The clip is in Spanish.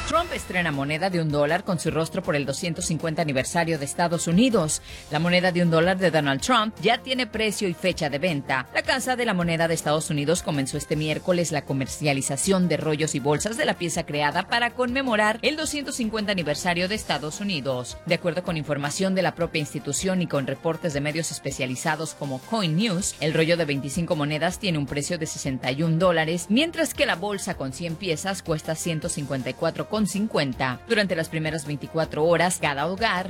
Trump estrena moneda de $1 con su rostro por el 250 aniversario de Estados Unidos. La moneda de $1 de Donald Trump ya tiene precio y fecha de venta. La Casa de la Moneda de Estados Unidos comenzó este miércoles la comercialización de rollos y bolsas de la pieza creada para conmemorar el 250 aniversario de Estados Unidos. De acuerdo con información de la propia institución y con reportes de medios especializados como Coin News, el rollo de 25 monedas tiene un precio de $61, mientras que la bolsa con 100 piezas cuesta $154,50. Durante las primeras 24 horas, cada hogar